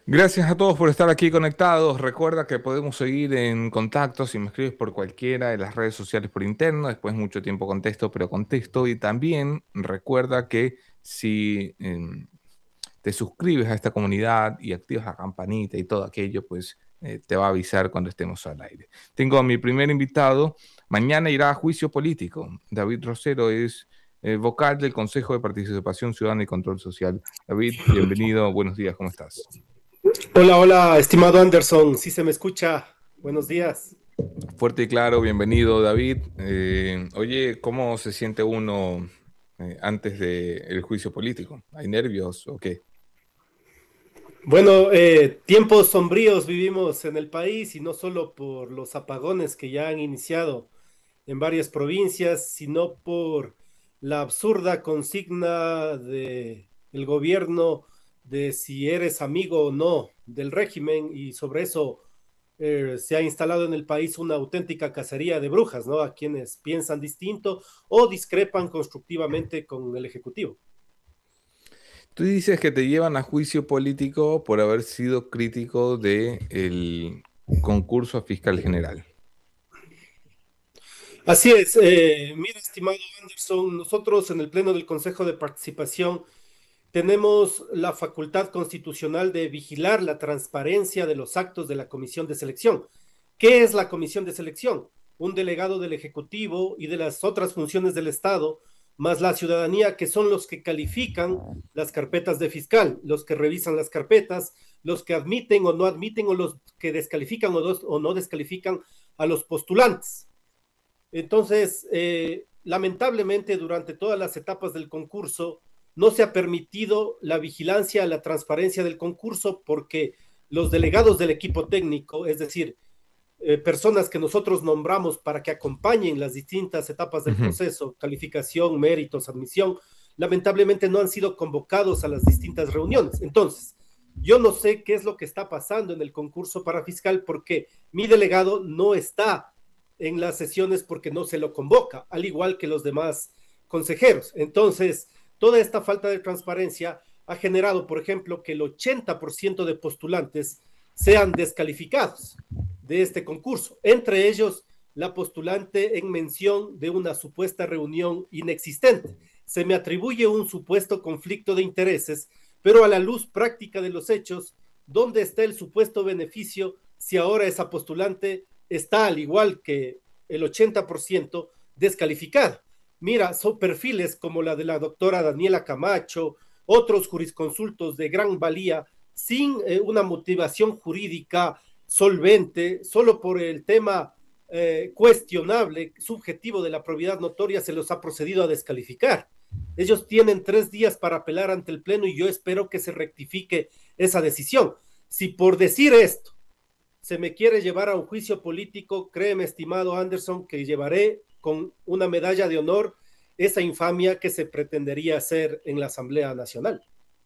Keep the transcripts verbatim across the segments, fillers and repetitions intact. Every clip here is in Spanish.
Gracias a todos por estar aquí conectados. Recuerda que podemos seguir en contacto si me escribes por cualquiera de las redes sociales por interno. Después mucho tiempo contesto, pero contesto. Y también recuerda que si em, te suscribes a esta comunidad y activas la campanita y todo aquello, pues eh, te va a avisar cuando estemos al aire. Tengo a mi primer invitado. Mañana irá a juicio político. David Rosero es eh, vocal del Consejo de Participación Ciudadana y Control Social. David, bienvenido. Buenos días, ¿cómo estás? Hola, hola, estimado Anderson, sí se me escucha. Buenos días. Fuerte y claro, bienvenido David. Eh, oye, ¿cómo se siente uno eh, antes del juicio político? ¿Hay nervios o qué? Bueno, eh, tiempos sombríos vivimos en el país y no solo por los apagones que ya han iniciado en varias provincias, sino por la absurda consigna de el gobierno de si eres amigo o no del régimen y sobre eso eh, se ha instalado en el país una auténtica cacería de brujas, ¿no? A quienes piensan distinto o discrepan constructivamente con el Ejecutivo. Tú dices que te llevan a juicio político por haber sido crítico del concurso a fiscal general. Así es, eh, mira, estimado Anderson, nosotros en el Pleno del Consejo de Participación tenemos la facultad constitucional de vigilar la transparencia de los actos de la Comisión de Selección. ¿Qué es la Comisión de Selección? Un delegado del Ejecutivo y de las otras funciones del Estado, más la ciudadanía, que son los que califican las carpetas de fiscal, los que revisan las carpetas, los que admiten o no admiten o los que descalifican o, dos, o no descalifican a los postulantes. Entonces, eh, lamentablemente, durante todas las etapas del concurso, no se ha permitido la vigilancia, la transparencia del concurso, porque los delegados del equipo técnico, es decir, eh, personas que nosotros nombramos para que acompañen las distintas etapas del Ujú. proceso, calificación, méritos, admisión, lamentablemente no han sido convocados a las distintas reuniones. Entonces, yo no sé qué es lo que está pasando en el concurso para fiscal porque mi delegado no está en las sesiones porque no se lo convoca, al igual que los demás consejeros. Entonces, toda esta falta de transparencia ha generado, por ejemplo, que el ochenta por ciento de postulantes sean descalificados de este concurso, entre ellos la postulante en mención de una supuesta reunión inexistente. Se me atribuye un supuesto conflicto de intereses, pero a la luz práctica de los hechos, ¿dónde está el supuesto beneficio si ahora esa postulante está al igual que el ochenta por ciento descalificada? Mira, son perfiles como la de la doctora Daniela Camacho, otros jurisconsultos de gran valía, sin eh, una motivación jurídica solvente, solo por el tema eh, cuestionable, subjetivo de la probidad notoria, se los ha procedido a descalificar. Ellos tienen tres días para apelar ante el Pleno y yo espero que se rectifique esa decisión. Si por decir esto se me quiere llevar a un juicio político, créeme, estimado Anderson, que llevaré con una medalla de honor esa infamia que se pretendería hacer en la Asamblea Nacional.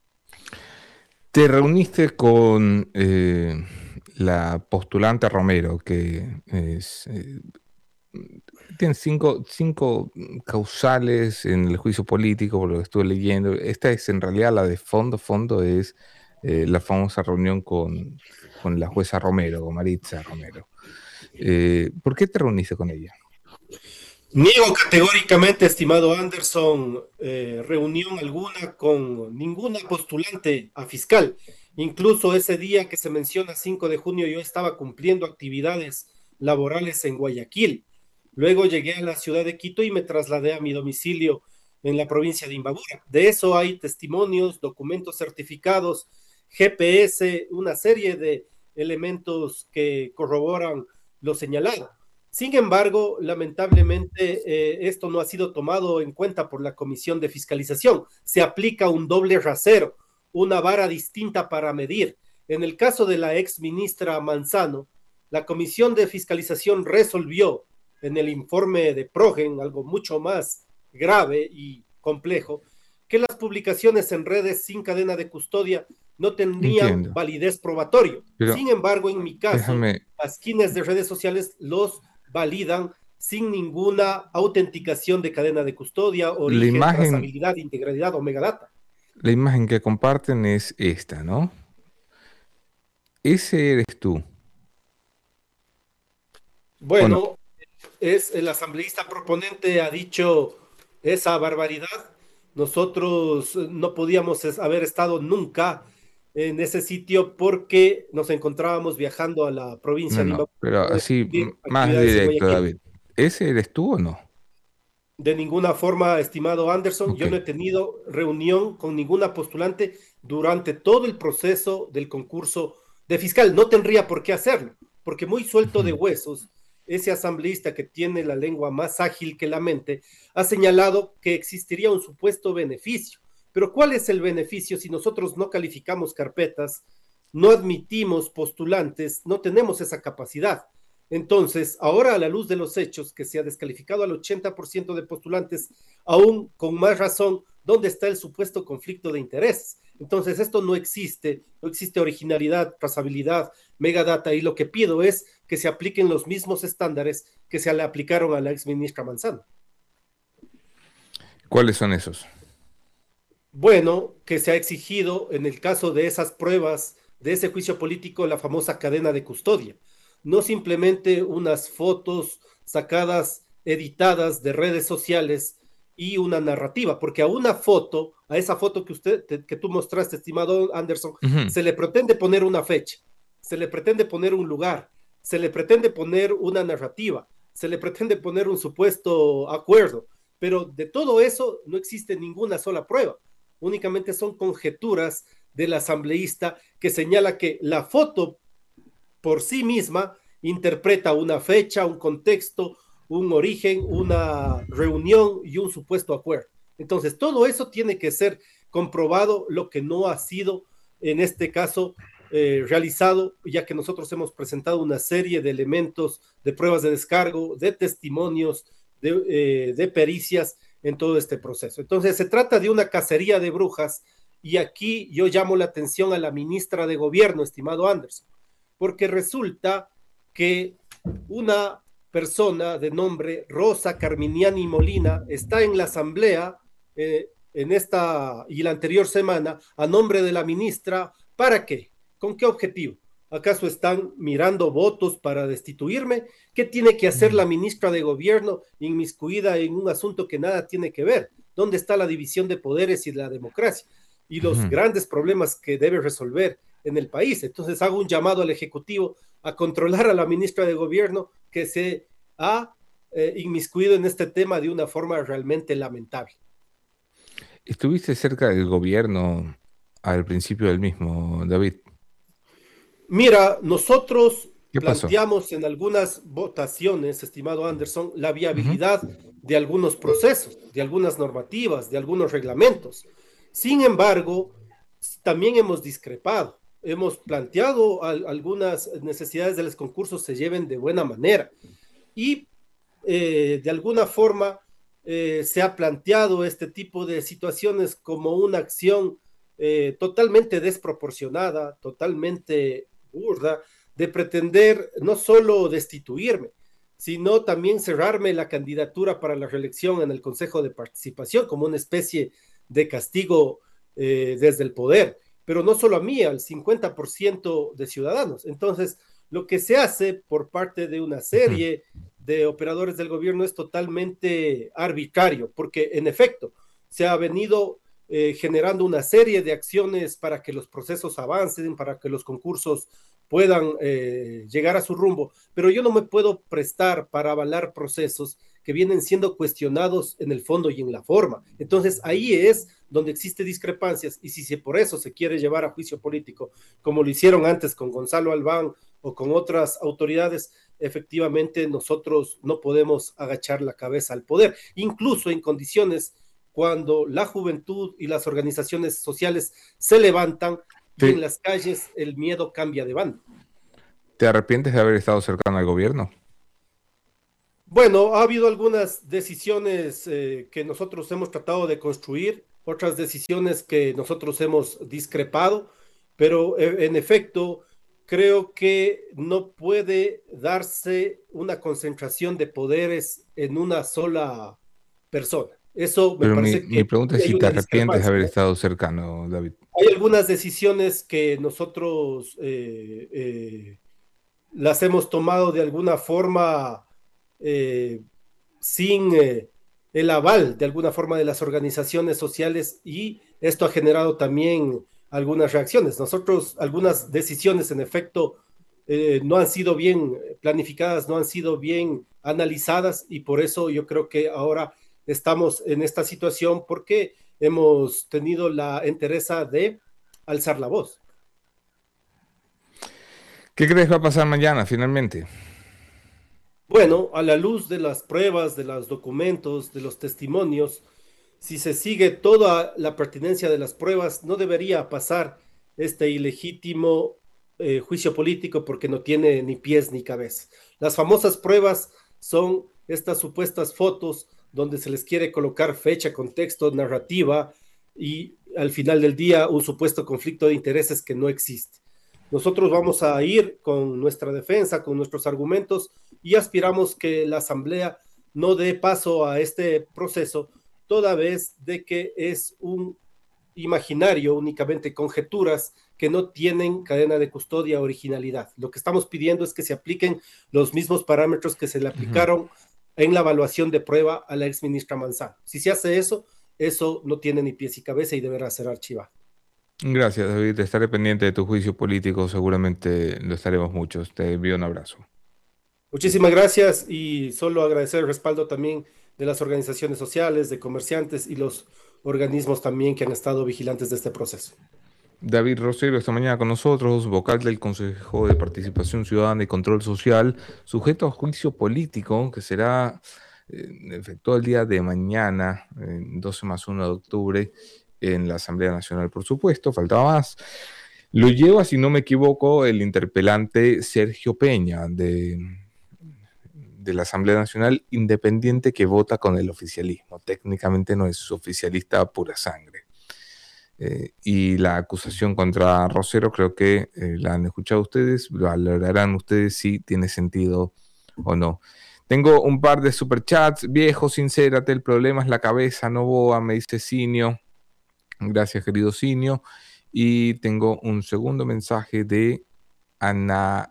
Te reuniste con eh, la postulante Romero, que es, eh, tiene cinco, cinco causales en el juicio político, por lo que estuve leyendo. Esta es en realidad la de fondo, fondo es eh, la famosa reunión con, con la jueza Romero, con Maritza Romero. Eh, ¿por qué te reuniste con ella? Niego categóricamente, estimado Anderson, eh, reunión alguna con ninguna postulante a fiscal. Incluso ese día que se menciona, cinco de junio, yo estaba cumpliendo actividades laborales en Guayaquil. Luego llegué a la ciudad de Quito y me trasladé a mi domicilio en la provincia de Imbabura. De eso hay testimonios, documentos certificados, G P S, una serie de elementos que corroboran lo señalado. Sin embargo, lamentablemente, eh, esto no ha sido tomado en cuenta por la Comisión de Fiscalización. Se aplica un doble rasero, una vara distinta para medir. En el caso de la ex ministra Manzano, la Comisión de Fiscalización resolvió en el informe de Progen, algo mucho más grave y complejo, que las publicaciones en redes sin cadena de custodia no tendrían Entiendo, validez probatorio. pero Sin embargo, en mi caso, déjame, las quines de redes sociales los validan sin ninguna autenticación de cadena de custodia, la origen, imagen, trazabilidad, integridad o megadata. la imagen que comparten es esta, ¿no? ese eres tú, ¿o no? Bueno, es el asambleísta proponente ha dicho esa barbaridad. Nosotros eh, no podíamos es- haber estado nunca en ese sitio porque nos encontrábamos viajando a la provincia No, de no, Imbabura pero para así m- discutir más actividades en directo, Guayaquil. David. ¿Ese eres tú o no? De ninguna forma, estimado Anderson, Ok. yo no he tenido reunión con ninguna postulante durante todo el proceso del concurso de fiscal. No tendría por qué hacerlo, porque muy suelto de Ujú. huesos, ese asambleísta que tiene la lengua más ágil que la mente ha señalado que existiría un supuesto beneficio. Pero ¿cuál es el beneficio si nosotros no calificamos carpetas, no admitimos postulantes, no tenemos esa capacidad? Entonces, ahora a la luz de los hechos, que se ha descalificado al ochenta por ciento de postulantes, aún con más razón, ¿dónde está el supuesto conflicto de interés? Entonces, esto no existe, no existe originalidad, trazabilidad, megadata, y lo que pido es que se apliquen los mismos estándares que se le aplicaron a la ex ministra Manzano. ¿Cuáles son esos? Bueno, que se ha exigido en el caso de esas pruebas de ese juicio político la famosa cadena de custodia, no simplemente unas fotos sacadas, editadas de redes sociales y una narrativa, porque a una foto, a esa foto que usted, que tú mostraste, estimado Anderson, Ujú. se le pretende poner una fecha, se le pretende poner un lugar, se le pretende poner una narrativa, se le pretende poner un supuesto acuerdo, pero de todo eso no existe ninguna sola prueba, únicamente son conjeturas del asambleísta que señala que la foto por sí misma interpreta una fecha, un contexto, un origen, una reunión y un supuesto acuerdo. Entonces, todo eso tiene que ser comprobado, lo que no ha sido en este caso eh, realizado, ya que nosotros hemos presentado una serie de elementos, de pruebas de descargo, de testimonios, de, eh, de pericias en todo este proceso. Entonces, se trata de una cacería de brujas y aquí yo llamo la atención a la ministra de Gobierno, estimado Anderson, porque resulta que una persona de nombre Rosa Carminiani Molina está en la asamblea eh, en esta y la anterior semana a nombre de la ministra. ¿Para qué? ¿Con qué objetivo? ¿Acaso están mirando votos para destituirme? ¿Qué tiene que hacer la ministra de Gobierno inmiscuida en un asunto que nada tiene que ver? ¿Dónde está la división de poderes y la democracia? Y los Ujú. grandes problemas que debe resolver en el país. Entonces hago un llamado al Ejecutivo a controlar a la ministra de Gobierno que se ha eh, inmiscuido en este tema de una forma realmente lamentable. Estuviste cerca del gobierno al principio del mismo, David. Mira, nosotros ¿Qué pasó? planteamos en algunas votaciones, estimado Anderson, la Ujú. viabilidad de algunos procesos, de algunas normativas, de algunos reglamentos. Sin embargo, también hemos discrepado, hemos planteado al, algunas necesidades de los concursos se lleven de buena manera y eh, de alguna forma eh, se ha planteado este tipo de situaciones como una acción eh, totalmente desproporcionada, totalmente burda, de pretender no solo destituirme, sino también cerrarme la candidatura para la reelección en el Consejo de Participación como una especie de castigo eh, desde el poder, pero no solo a mí, al cincuenta por ciento de ciudadanos. Entonces, lo que se hace por parte de una Ujú. serie de operadores del gobierno es totalmente arbitrario, porque en efecto se ha venido eh, generando una serie de acciones para que los procesos avancen, para que los concursos puedan eh, llegar a su rumbo, pero yo no me puedo prestar para avalar procesos que vienen siendo cuestionados en el fondo y en la forma. Entonces ahí es donde existe discrepancias y si se, por eso se quiere llevar a juicio político, como lo hicieron antes con Gonzalo Albán o con otras autoridades, efectivamente nosotros no podemos agachar la cabeza al poder, incluso en condiciones cuando la juventud y las organizaciones sociales se levantan y en ¿Te, las calles el miedo cambia de bando. te arrepientes de haber estado cercano al gobierno? Bueno, ha habido algunas decisiones eh, que nosotros hemos tratado de construir, otras decisiones que nosotros hemos discrepado, pero eh, en efecto creo que no puede darse una concentración de poderes en una sola persona. Eso me Pero mi, parece que mi pregunta es hay si te una arrepientes de discrepancia, haber ¿no? estado cercano, David. Hay algunas decisiones que nosotros eh, eh, las hemos tomado de alguna forma eh, sin eh, el aval de alguna forma de las organizaciones sociales y esto ha generado también algunas reacciones. Nosotros, algunas decisiones en efecto eh, no han sido bien planificadas, no han sido bien analizadas y por eso yo creo que ahora estamos en esta situación porque hemos tenido la entereza de alzar la voz. ¿Qué crees va a pasar mañana finalmente? Bueno, a la luz de las pruebas, de los documentos, de los testimonios, si se sigue toda la pertinencia de las pruebas, no debería pasar este ilegítimo eh, juicio político porque no tiene ni pies ni cabeza. Las famosas pruebas son estas supuestas fotos donde se les quiere colocar fecha, contexto, narrativa y al final del día un supuesto conflicto de intereses que no existe. Nosotros vamos a ir con nuestra defensa, con nuestros argumentos y aspiramos que la Asamblea no dé paso a este proceso toda vez de que es un imaginario, únicamente conjeturas que no tienen cadena de custodia originalidad. Lo que estamos pidiendo es que se apliquen los mismos parámetros que se le Ujú. aplicaron en la evaluación de prueba a la ex ministra Manzano. Si se hace eso, eso no tiene ni pies y cabeza y deberá ser archivado. Gracias, David. Estaré pendiente de tu juicio político. Seguramente lo estaremos muchos. Te envío un abrazo. Muchísimas gracias y solo agradecer el respaldo también de las organizaciones sociales, de comerciantes y los organismos también que han estado vigilantes de este proceso. David Rosero esta mañana con nosotros, vocal del Consejo de Participación Ciudadana y Control Social, sujeto a juicio político que será eh, efectuado el día de mañana, eh, doce más uno de octubre, en la Asamblea Nacional, por supuesto, faltaba más. Lo lleva, si no me equivoco, el interpelante Sergio Peña de, de la Asamblea Nacional, independiente que vota con el oficialismo. Técnicamente no es oficialista a pura sangre. Eh, y la acusación contra Rosero creo que eh, la han escuchado ustedes, valorarán ustedes si tiene sentido o no. Tengo un par de superchats. Viejo, sincérate, el problema es la cabeza, no boa, me dice Sinio. Gracias, querido Sinio. Y tengo un segundo mensaje de Ana,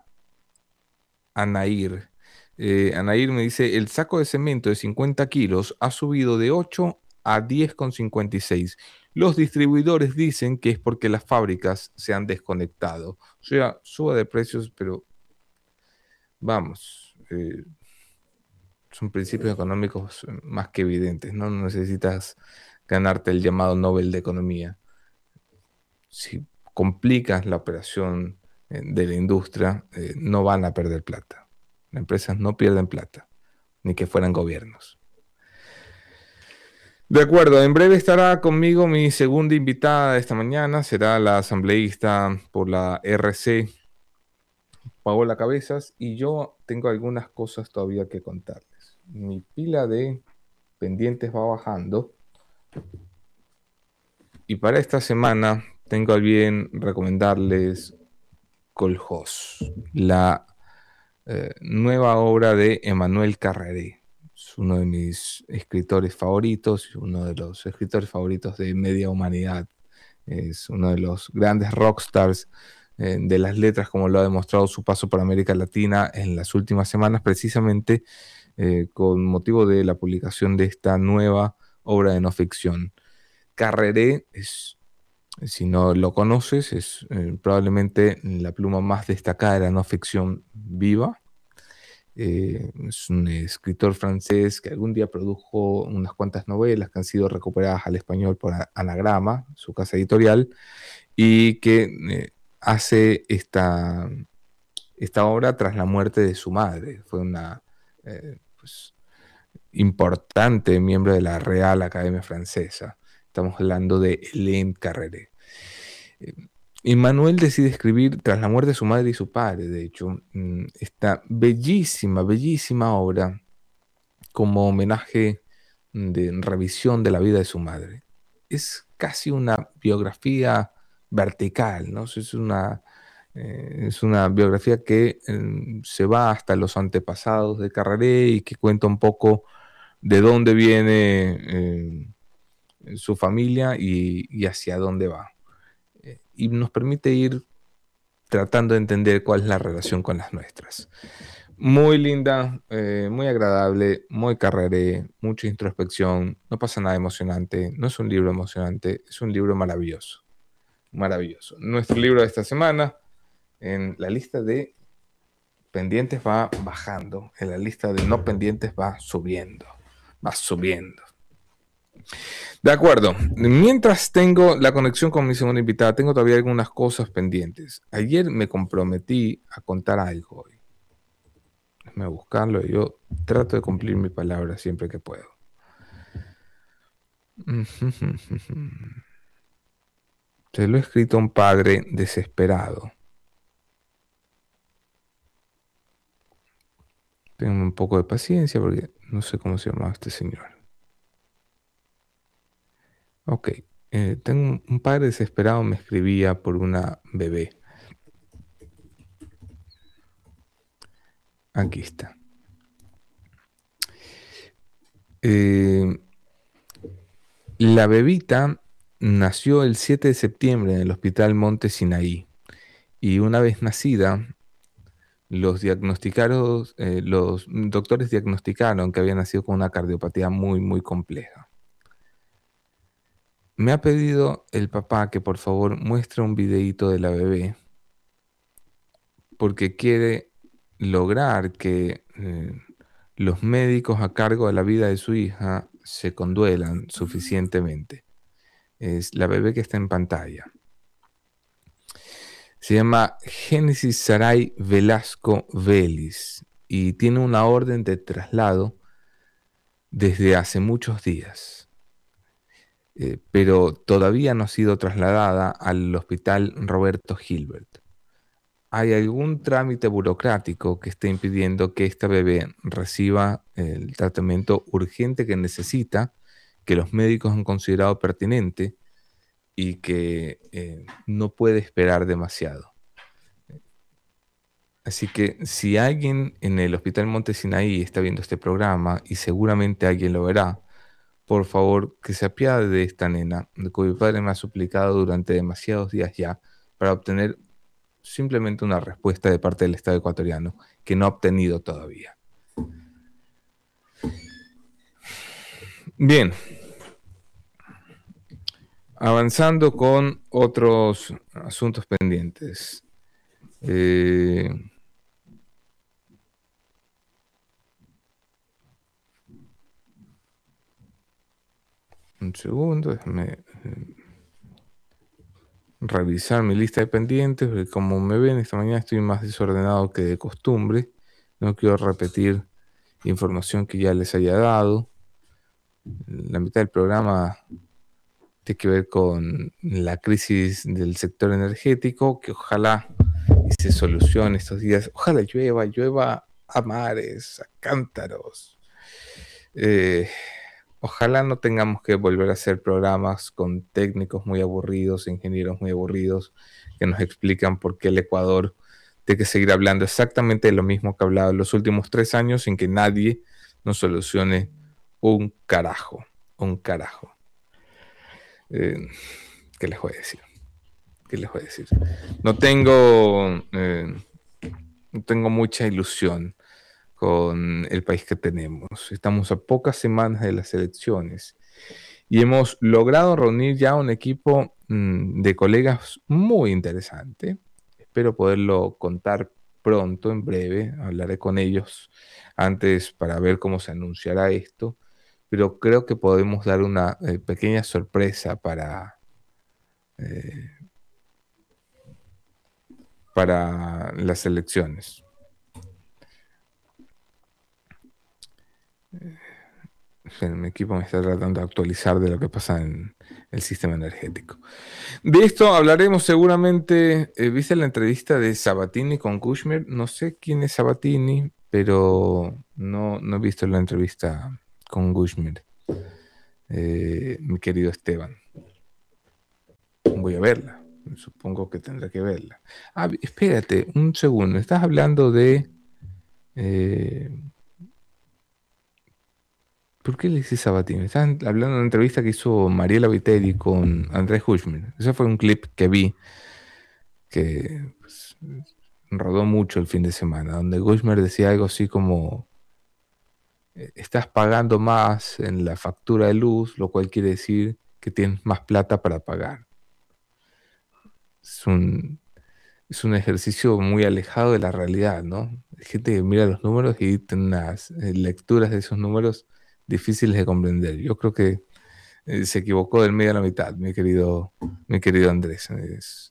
Anair. Eh, Anair me dice, el saco de cemento de cincuenta kilos ha subido de ocho a diez con cincuenta y seis. Los distribuidores dicen que es porque las fábricas se han desconectado. O sea, suba de precios, pero vamos, eh, son principios económicos más que evidentes, ¿no? No necesitas ganarte el llamado Nobel de Economía. Si complicas la operación eh, de la industria, eh, no van a perder plata. Las empresas no pierden plata, ni que fueran gobiernos. De acuerdo, en breve estará conmigo mi segunda invitada de esta mañana, será la asambleísta por la R C, Paola Cabezas, y yo tengo algunas cosas todavía que contarles. Mi pila de pendientes va bajando y para esta semana tengo a bien recomendarles Coljós, la eh, nueva obra de Emmanuel Carréré. Es uno de mis escritores favoritos, uno de los escritores favoritos de media humanidad. Es uno de los grandes rockstars eh, de las letras, como lo ha demostrado su paso por América Latina en las últimas semanas, precisamente eh, con motivo de la publicación de esta nueva obra de no ficción. Carréré es, si no lo conoces, es eh, probablemente la pluma más destacada de la no ficción viva. Eh, es un escritor francés que algún día produjo unas cuantas novelas que han sido recuperadas al español por Anagrama, su casa editorial, y que eh, hace esta, esta obra tras la muerte de su madre. Fue una eh, pues, importante miembro de la Real Academia Francesa. Estamos hablando de Hélène Carréré. Eh, Emmanuel decide escribir tras la muerte de su madre y su padre, de hecho, esta bellísima, bellísima obra como homenaje de revisión de la vida de su madre. Es casi una biografía vertical, ¿no? Es una, eh, es una biografía que eh, se va hasta los antepasados de Carréré y que cuenta un poco de dónde viene eh, su familia y, y hacia dónde va. Eh, y nos permite ir tratando de entender cuál es la relación con las nuestras. Muy linda, eh, muy agradable, muy carreré, mucha introspección, no pasa nada emocionante, no es un libro emocionante, es un libro maravilloso, maravilloso. Nuestro libro de esta semana, en la lista de pendientes va bajando, en la lista de no pendientes va subiendo, va subiendo. De acuerdo, mientras tengo la conexión con mi segunda invitada, tengo todavía algunas cosas pendientes. Ayer me comprometí a contar algo hoy. Déjame buscarlo y yo trato de cumplir mi palabra siempre que puedo. Se lo he escrito a un padre desesperado. Tengo un poco de paciencia porque no sé cómo se llamaba este señor. Ok, eh, tengo un padre desesperado, me escribía por una bebé. Aquí está. Eh, la bebita nació el siete de septiembre en el Hospital Monte Sinaí y una vez nacida, los diagnosticaron, eh, los doctores diagnosticaron que había nacido con una cardiopatía muy, muy compleja. Me ha pedido el papá que por favor muestre un videíto de la bebé porque quiere lograr que eh, los médicos a cargo de la vida de su hija se conduelan suficientemente. Es la bebé que está en pantalla. Se llama Génesis Saray Velasco Vélez y tiene una orden de traslado desde hace muchos días, eh, pero todavía no ha sido trasladada al Hospital Roberto Gilbert. ¿Hay algún trámite burocrático que esté impidiendo que esta bebé reciba el tratamiento urgente que necesita, que los médicos han considerado pertinente y que eh, no puede esperar demasiado? Así que si alguien en el Hospital Monte Sinaí está viendo este programa, y seguramente alguien lo verá, por favor, que se apiade de esta nena, de cuyo padre me ha suplicado durante demasiados días ya, para obtener simplemente una respuesta de parte del Estado ecuatoriano, que no ha obtenido todavía. Bien, avanzando con otros asuntos pendientes. Eh, un segundo, déjame eh, revisar mi lista de pendientes, porque como me ven, esta mañana estoy más desordenado que de costumbre. No quiero repetir información que ya les haya dado. La mitad del programa tiene que ver con la crisis del sector energético, que ojalá y se solucione estos días. Ojalá llueva, llueva a mares, a cántaros. Eh, ojalá no tengamos que volver a hacer programas con técnicos muy aburridos, ingenieros muy aburridos, que nos explican por qué el Ecuador tiene que seguir hablando exactamente de lo mismo que ha hablado en los últimos tres años sin que nadie nos solucione un carajo, un carajo. Eh, ¿Qué les voy a decir? ¿Qué les voy a decir? No tengo, eh, no tengo mucha ilusión con el país que tenemos. Estamos a pocas semanas de las elecciones y hemos logrado reunir ya un equipo mmm, de colegas muy interesante. Espero poderlo contar pronto, en breve. Hablaré con ellos antes para ver cómo se anunciará esto, pero creo que podemos dar una eh, pequeña sorpresa para, eh, para las elecciones. Mi equipo me está tratando de actualizar de lo que pasa en el sistema energético. De esto hablaremos seguramente. Eh, ¿Viste la entrevista de Sabatini con Kushner? No sé quién es Sabatini, pero no, no he visto la entrevista con Kushner. Eh, mi querido Esteban. Voy a verla. Supongo que tendré que verla. Ah, espérate, un segundo. Estás hablando de... Eh, ¿Por qué le dice Sabatini? Estaban hablando de una entrevista que hizo Mariela Viteri con Andrés Hushman. Ese fue un clip que vi que pues, rodó mucho el fin de semana, donde Hushman decía algo así como: eh, estás pagando más en la factura de luz, lo cual quiere decir que tienes más plata para pagar. Es un, es un ejercicio muy alejado de la realidad, ¿no? Hay gente que mira los números y tiene unas eh, lecturas de esos números difíciles de comprender. Yo creo que eh, se equivocó del medio a la mitad, mi querido, mi querido Andrés. Es-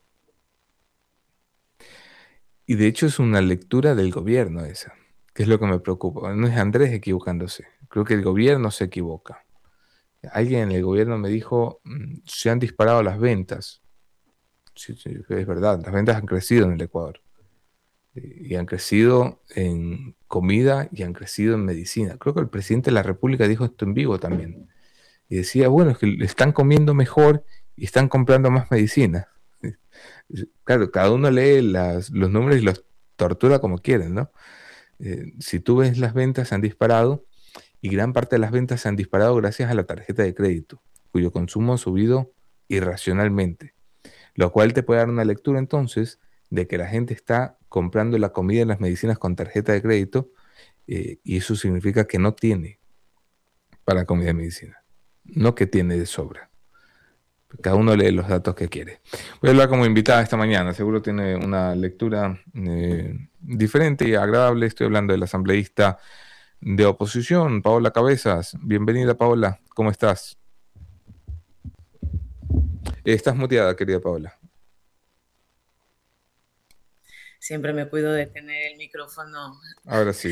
y de hecho es una lectura del gobierno esa, que es lo que me preocupa. No es Andrés equivocándose, creo que el gobierno se equivoca. Alguien en el gobierno me dijo: "Mm, se han disparado las ventas". Sí, sí, es verdad, las ventas han crecido en el Ecuador. Y han crecido en comida y han crecido en medicina. Creo que el presidente de la República dijo esto en vivo también. Y decía, bueno, es que están comiendo mejor y están comprando más medicina. Claro, cada uno lee las- los números y los tortura como quieren, ¿no? Eh, si tú ves, las ventas se han disparado, y gran parte de las ventas se han disparado gracias a la tarjeta de crédito, cuyo consumo ha subido irracionalmente, lo cual te puede dar una lectura entonces de que la gente está comprando la comida y las medicinas con tarjeta de crédito, eh, y eso significa que no tiene para comida y medicina, no que tiene de sobra. Cada uno lee los datos que quiere. Voy a hablar como invitada esta mañana, seguro tiene una lectura eh, diferente y agradable. Estoy hablando del asambleísta de oposición, Paola Cabezas. Bienvenida, Paola, ¿cómo estás? Eh, estás muteada, querida Paola. Siempre me cuido de tener el micrófono. Ahora sí.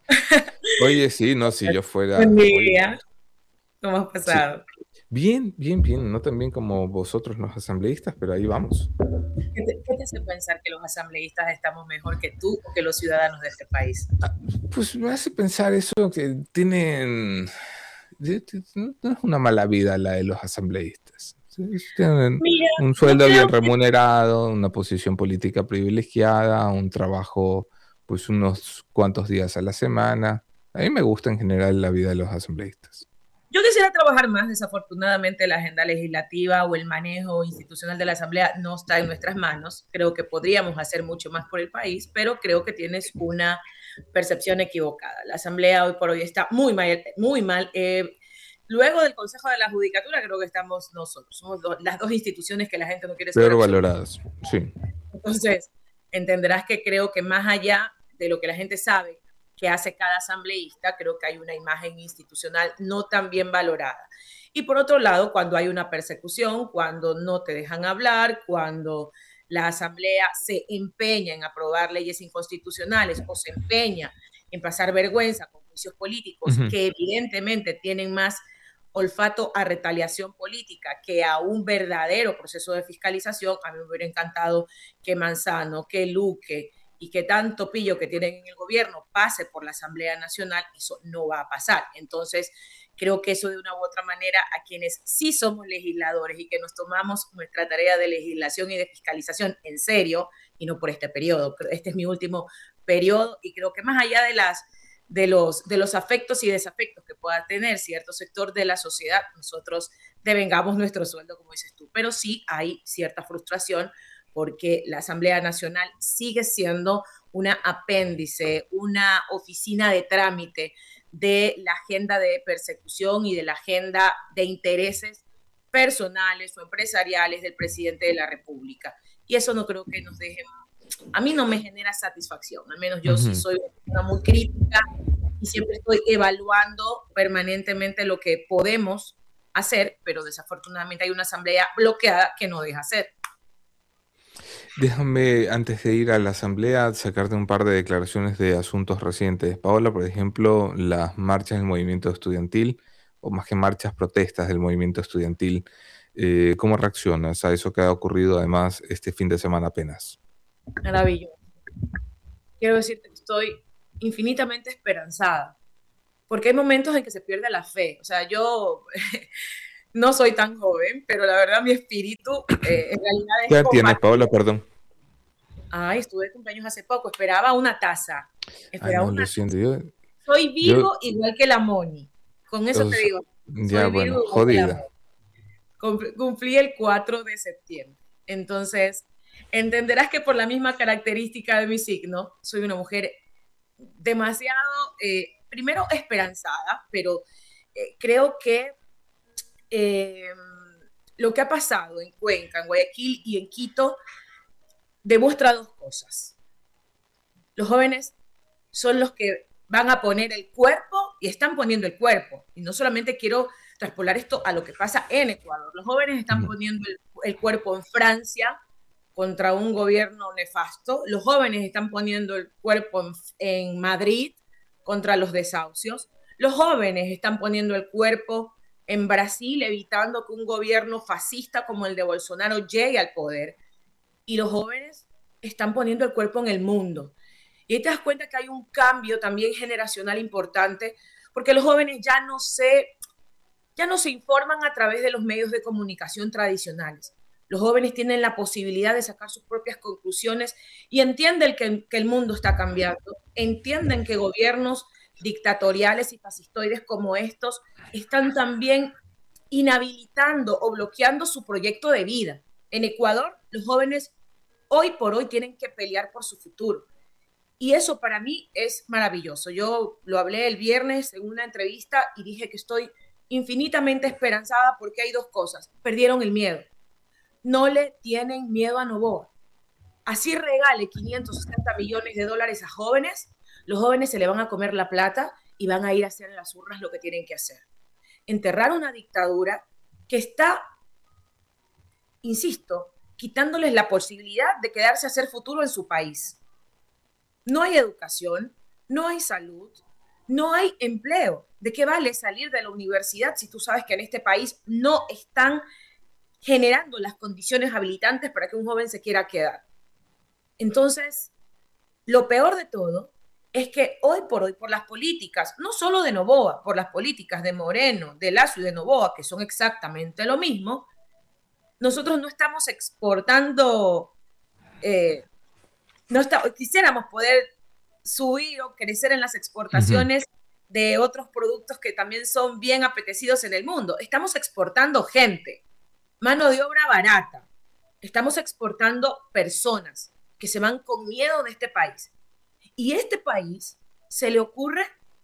Oye, sí, no, si yo fuera... Buen Oye, día. ¿Cómo has sí. pasado? Bien, bien, bien. No tan bien como vosotros los asambleístas, pero ahí vamos. ¿Qué te, qué te hace pensar que los asambleístas estamos mejor que tú o que los ciudadanos de este país? Ah, pues me hace pensar eso, que tienen... de- de- No no es una mala vida la de los asambleístas. Sí, tienen Mira, un yo sueldo bien creo que remunerado, una posición política privilegiada, un trabajo pues unos cuantos días a la semana. A mí me gusta en general la vida de los asambleístas. yo quisiera trabajar más. Desafortunadamente, la agenda legislativa o el manejo institucional de la Asamblea no está en nuestras manos. Creo que podríamos hacer mucho más por el país, pero creo que tienes una percepción equivocada. La Asamblea hoy por hoy está muy mal. Muy mal. Eh, luego del Consejo de la Judicatura, creo que estamos nosotros. Somos do- las dos instituciones que la gente no quiere saber Peor absolutamente. valoradas, sí. Entonces, entenderás que creo que más allá de lo que la gente sabe que hace cada asambleísta, creo que hay una imagen institucional no tan bien valorada. Y por otro lado, cuando hay una persecución, cuando no te dejan hablar, cuando la asamblea se empeña en aprobar leyes inconstitucionales o se empeña en pasar vergüenza con juicios políticos Ujú. que evidentemente tienen más olfato a retaliación política que a un verdadero proceso de fiscalización, a mí me hubiera encantado que Manzano, que Luque y que tanto pillo que tienen en el gobierno pase por la Asamblea Nacional. Eso no va a pasar. Entonces, creo que eso de una u otra manera a quienes sí somos legisladores y que nos tomamos nuestra tarea de legislación y de fiscalización en serio, y no por este periodo, este es mi último periodo, y creo que más allá de las de los, de los afectos y desafectos que pueda tener cierto sector de la sociedad, nosotros devengamos nuestro sueldo, como dices tú, pero sí hay cierta frustración porque la Asamblea Nacional sigue siendo una apéndice, una oficina de trámite de la agenda de persecución y de la agenda de intereses personales o empresariales del presidente de la República. Y eso no creo que nos deje, a mí no me genera satisfacción, al menos yo sí Ujú. soy una persona muy crítica y siempre estoy evaluando permanentemente lo que podemos hacer, pero desafortunadamente hay una asamblea bloqueada que no deja hacer. Déjame, antes de ir a la asamblea, sacarte un par de declaraciones de asuntos recientes. Paola, por ejemplo, las marchas del movimiento estudiantil, o más que marchas, protestas del movimiento estudiantil. Eh, ¿cómo reaccionas a eso que ha ocurrido además este fin de semana apenas? Maravilloso. Quiero decirte que estoy infinitamente esperanzada, porque hay momentos en que se pierde la fe. O sea, yo no soy tan joven, pero la verdad mi espíritu eh, en realidad ¿Qué es edad tienes, combativo. Paola? Perdón. Ay, estuve de cumpleaños hace poco, esperaba una taza, Ah, esperaba no, una lo taza. siento. Yo, Soy yo, Virgo igual que la Moni. Con eso te digo, ya, soy bueno, Virgo, jodida. cumplí el cuatro de septiembre. Entonces, entenderás que por la misma característica de mi signo, soy una mujer demasiado, eh, primero esperanzada, pero eh, creo que eh, lo que ha pasado en Cuenca, en Guayaquil y en Quito demuestra dos cosas. Los jóvenes son los que van a poner el cuerpo y están poniendo el cuerpo. Y no solamente quiero traspolar esto a lo que pasa en Ecuador. Los jóvenes están uh-huh. poniendo el, el cuerpo en Francia contra un gobierno nefasto. Los jóvenes están poniendo el cuerpo en, en Madrid contra los desahucios. Los jóvenes están poniendo el cuerpo en Brasil evitando que un gobierno fascista como el de Bolsonaro llegue al poder. Y los jóvenes están poniendo el cuerpo en el mundo. Y ahí te das cuenta que hay un cambio también generacional importante, porque los jóvenes ya no se, ya no se informan a través de los medios de comunicación tradicionales. Los jóvenes tienen la posibilidad de sacar sus propias conclusiones y entienden que, que el mundo está cambiando, entienden que gobiernos dictatoriales y fascistoides como estos están también inhabilitando o bloqueando su proyecto de vida. En Ecuador, los jóvenes hoy por hoy tienen que pelear por su futuro. Y eso para mí es maravilloso. Yo lo hablé el viernes en una entrevista y dije que estoy infinitamente esperanzada porque hay dos cosas. Perdieron el miedo. No le tienen miedo a Noboa. Así regale quinientos sesenta millones de dólares a jóvenes, los jóvenes se le van a comer la plata y van a ir a hacer en las urnas lo que tienen que hacer. Enterrar una dictadura que está, insisto, quitándoles la posibilidad de quedarse a hacer futuro en su país. No hay educación, no hay salud, no hay empleo. ¿De qué vale salir de la universidad si tú sabes que en este país no están generando las condiciones habilitantes para que un joven se quiera quedar? Entonces, lo peor de todo es que hoy por hoy, por las políticas, no solo de Noboa, por las políticas de Moreno, de Lasso y de Noboa, que son exactamente lo mismo, nosotros no estamos exportando, eh, no está, quisiéramos poder subir o crecer en las exportaciones uh-huh. de otros productos que también son bien apetecidos en el mundo. Estamos exportando gente, mano de obra barata. Estamos exportando personas que se van con miedo de este país. Y este país se le ocurre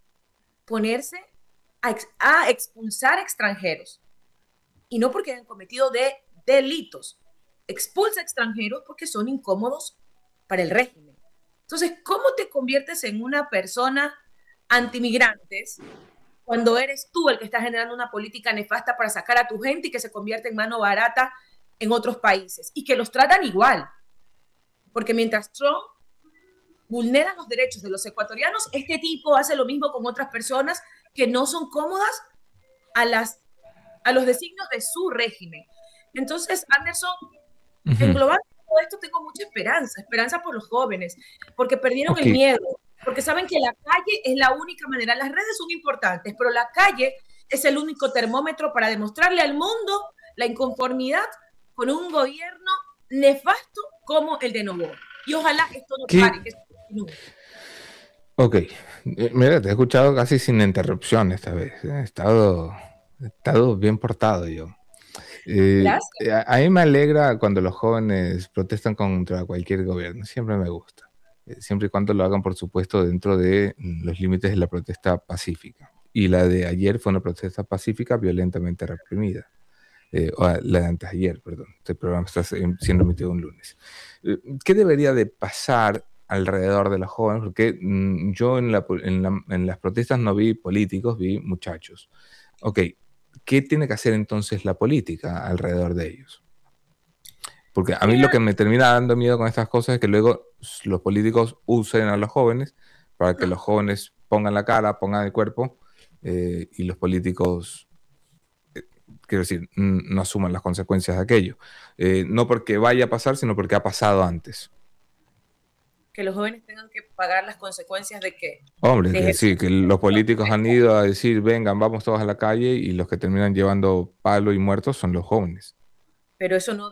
ponerse a, ex, a expulsar extranjeros. Y no porque hayan cometido de delitos. Expulsa extranjeros porque son incómodos para el régimen. Entonces, ¿cómo te conviertes en una persona antimigrantes cuando eres tú el que está generando una política nefasta para sacar a tu gente y que se convierte en mano barata en otros países? Y que los tratan igual. Porque mientras Trump vulnera los derechos de los ecuatorianos, este tipo hace lo mismo con otras personas que no son cómodas a, las, a los designios de su régimen. Entonces, Anderson, uh-huh. en global todo esto tengo mucha esperanza, esperanza por los jóvenes, porque perdieron okay. el miedo, porque saben que la calle es la única manera. Las redes son importantes, pero la calle es el único termómetro para demostrarle al mundo la inconformidad con un gobierno nefasto como el de Noboa. Y ojalá esto no pare, que esto continúe. Ok, mira, te he escuchado casi sin interrupción esta vez. He estado, he estado bien portado yo. Eh, a, a mí me alegra cuando los jóvenes protestan contra cualquier gobierno, siempre me gusta. Eh, siempre y cuando lo hagan, por supuesto, dentro de los límites de la protesta pacífica. Y la de ayer fue una protesta pacífica violentamente reprimida. Eh, o la de antes de ayer, perdón. Este programa está siendo emitido un lunes. Eh, ¿Qué debería de pasar alrededor de los jóvenes? Porque mmm, yo en, la, en, la, en las protestas no vi políticos, vi muchachos. Ok, ¿qué tiene que hacer entonces la política alrededor de ellos? Porque a mí lo que me termina dando miedo con estas cosas es que luego los políticos usen a los jóvenes para que los jóvenes pongan la cara, pongan el cuerpo, eh, y los políticos... quiero decir, no asuman las consecuencias de aquello. Eh, no porque vaya a pasar, sino porque ha pasado antes. Que los jóvenes tengan que pagar las consecuencias de qué. Hombre, de que sí, que los políticos han ido a decir, vengan, vamos todos a la calle, y los que terminan llevando palo y muertos son los jóvenes. Pero eso no,